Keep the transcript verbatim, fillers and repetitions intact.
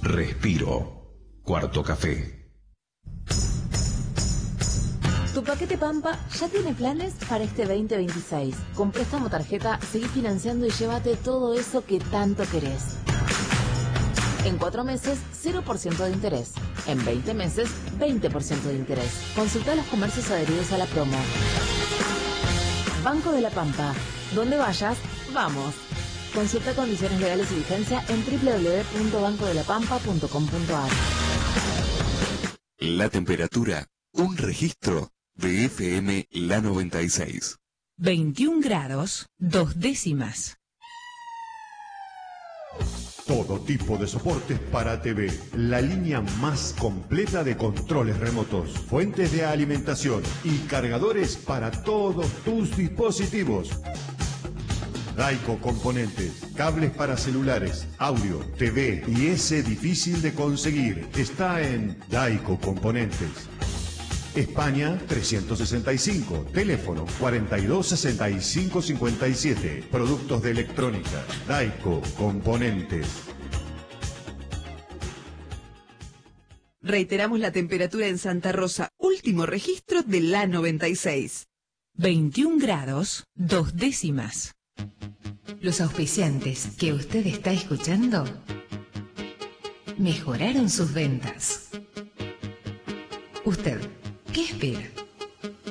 Respiro. Cuarto café. Tu paquete Pampa ya tiene planes para este veinte veintiséis. Con préstamo tarjeta, seguí financiando y llévate todo eso que tanto querés. En cuatro meses, cero por ciento de interés. En veinte meses, veinte por ciento de interés. Consulta los comercios adheridos a la promo. Banco de la Pampa. Donde vayas, vamos. Consulta condiciones legales y vigencia en doble u doble u doble u punto banco de la pampa punto com punto a r. La temperatura, un registro de F M La noventa y seis. veintiún grados, dos décimas. Todo tipo de soportes para T V. La línea más completa de controles remotos, fuentes de alimentación y cargadores para todos tus dispositivos. Daico Componentes, cables para celulares, audio, T V y ese difícil de conseguir. Está en Daico Componentes. España trescientos sesenta y cinco, teléfono cuarenta y dos sesenta y cinco cincuenta y siete. Productos de electrónica, Daico Componentes. Reiteramos la temperatura en Santa Rosa, último registro de la noventa y seis. veintiún grados, dos décimas. Los auspiciantes que usted está escuchando mejoraron sus ventas. Usted, ¿qué espera?